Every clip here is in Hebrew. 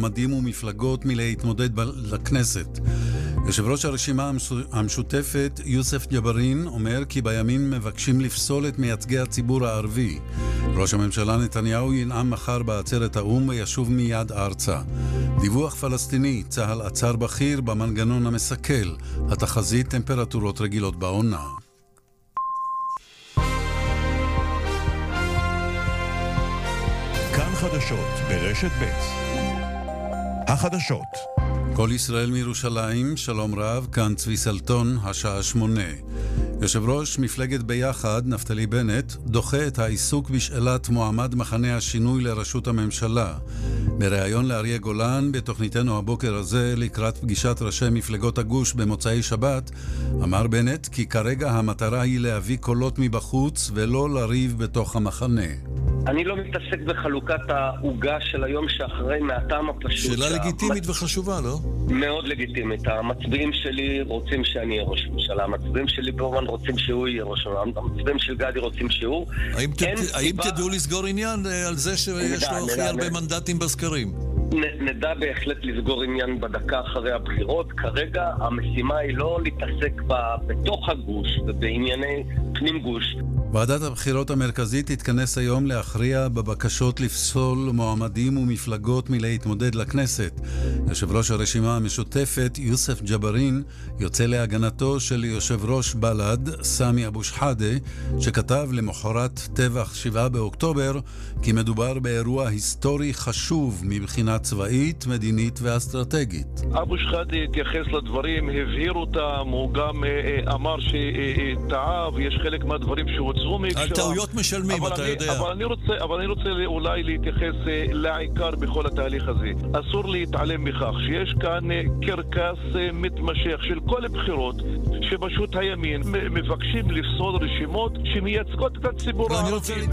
מועמדים ומפלגות מלהתמודד לכנסת. יושב ראש הרשימה המשותפת יוסף ג'בארין אומר כי בימין מבקשים לפסול את מייצגי הציבור הערבי. ראש הממשלה נתניהו ינאם מחר בעצרת האו"ם וישוב מיד ארצה. דיווח פלסטיני, צה"ל עצר בכיר במנגנון המסכל, התחזית טמפרטורות רגילות בעונה. כאן חדשות ברשת ב'. החדשות. כל ישראל מירושלים, שלום רב, כאן צבי סלטון, השעה 8. יושב ראש מפלגת ביחד, נפתלי בנט, דוחה את העיסוק בשאלת מועמד מחנה השינוי לראשות הממשלה. בריאיון לאריה גולן, בתוכניתנו הבוקר הזה, לקראת פגישת ראשי מפלגות הגוש במוצאי שבת, אמר בנט כי כרגע המטרה היא להביא קולות מבחוץ ולא לריב בתוך המחנה. אני לא מתעסק בחלוקת העוגה של היום שאחרי מהטעם הפשוט. שאלה לגיטימית וחשובה, לא? מאוד לגיטימית. המצביעים שלי רוצים שאני אהיה ראש ממשלה. המצביעים שלי באורן רוצים שהוא יהיה ראש ממשלה. המצביעים של גדי רוצים שהוא. האם תדעו לסגור עניין על זה שיש לו הכי הרבה מנדטים בסקרים? נדע בהחלט לסגור עניין בדקה אחרי הבחירות. כרגע המשימה היא לא להתעסק בתוך הגוש ובענייני פנים גוש. ועדת הבחירות המרכזית תתכנס היום להכריע בבקשות לפסול מועמדים ומפלגות מלהתמודד לכנסת. יושב ראש הרשימה המשותפת יוסף ג'בארין יוצא להגנתו של יושב ראש בל"ד סמי אבו שחאדה, שכתב למחרת טבח 7 באוקטובר כי מדובר באירוע היסטורי חשוב מבחינה צבאית, מדינית ואסטרטגית. אבו שחאדה התייחס לדברים, הבהיר אותם, הוא גם אמר שטעה ויש חלק מהדברים שהוצאו על טעויות משלמים, אתה יודע. אבל אני רוצה אולי להתייחס לעיקר בכל התהליך הזה. אסור להתעלם מכך שיש כאן קרקס מתמשך של כל הבחירות שפשוט הימין מבקשים לפסול רשימות שמייצגות את הציבור הערבי.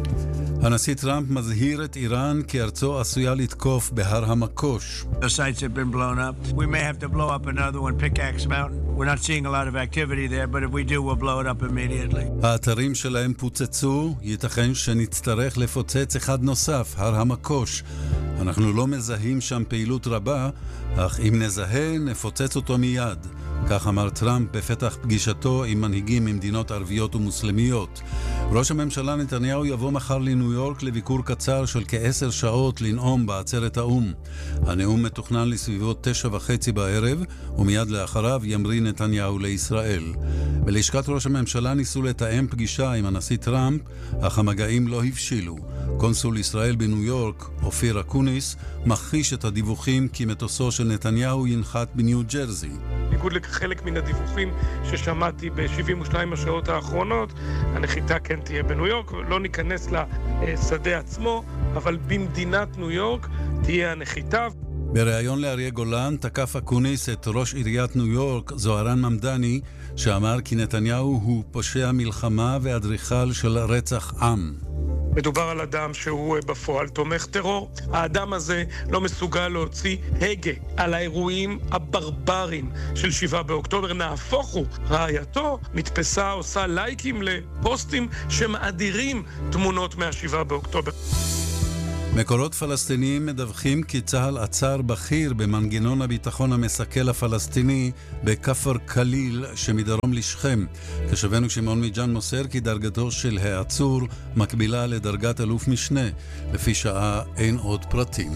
הנשיא טראמפ מזהיר את איראן כי ארצו עשויה לתקוף בהר המקוש. The sites have been blown up. We may have to blow up another one, Pickaxe Mountain. We're not seeing a lot of activity there, but if we do, we'll blow it up immediately. האתרים שלהם פוצצו, ייתכן שנצטרך לפוצץ אחד נוסף, הר המקוש. אנחנו לא מזהים שם פעילות רבה, אך אם נזהה, נפוצץ אותו מיד. כך אמר טראמפ בפתח פגישתו עם מנהיגים ממדינות ערביות ומוסלמיות. ראש הממשלה נתניהו יבוא מחר לניו יורק לביקור קצר של כ10 שעות לנאום בעצרת האו"ם. הנאום מתוכנן לסביבות 9:30 בערב, ומיד לאחריו ימריא נתניהו לישראל. בלשכת ראש הממשלה ניסו לתאם פגישה עם הנשיא טראמפ, אך המגעים לא הבשילו. קונסול ישראל בניו יורק, אופיר אקוניס, מכחיש את הדיווחים כי מטוסו של נתניהו ינחת בניו ג'רזי. בניגוד לחלק מן הדיווחים ששמעתי ב-72 השעות האחרונות, הנחיתה כן תהיה בניו יורק, לא ניכנס לשדה עצמו, אבל במדינת ניו יורק תהיה הנחיתה. בריאיון לאריה גולן תקף אקוניס את ראש עיריית ניו יורק, זוהרן ממדני, שאמר כי נתניהו הוא פושע מלחמה ואדריכל של רצח עם. מדובר על אדם שהוא בפועל תומך טרור. האדם הזה לא מסוגל להוציא הגה על האירועים הברברים של 7 באוקטובר. נהפוך הוא, רעייתו מתפסה, עושה לייקים לפוסטים שמאדירים תמונות מה-7 באוקטובר. מקורות פלסטיניים מדווחים כי צה"ל עצר בכיר במנגנון הביטחון המסכל הפלסטיני בכפר קליל שמדרום לשכם. כשבנו שמעון מיג'אן מוסר כי דרגתו של העצור מקבילה לדרגת אלוף משנה. לפי שעה אין עוד פרטים.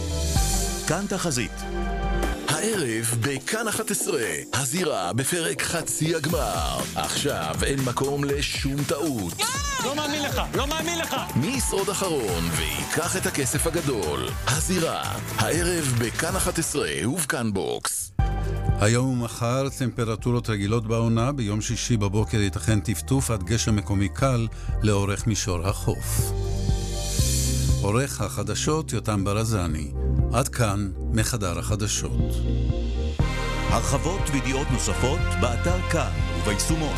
כאן תחזית. הערב בכאן 11, הזירה בפרק חצי הגמר. עכשיו אין מקום לשום טעות. לא מאמין לך, לא מאמין לך. מי ישרוד אחרון ויקח את הכסף הגדול? הזירה, הערב בכאן 11 ובכאן בוקס. היום ומחר טמפרטורות רגילות בעונה, ביום שישי בבוקר ייתכן טפטוף עד גשם מקומי קל לאורך מישור החוף. עורך החדשות יותם ברזני. עד כאן מחדר החדשות. הרחבות וידיעות נוספות באתר כאן וביישומון.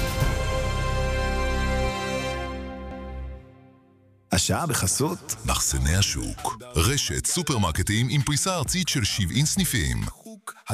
השעה בחסות מחסני השוק, רשת סופרמרקטים עם פריסה ארצית של 70 סניפים.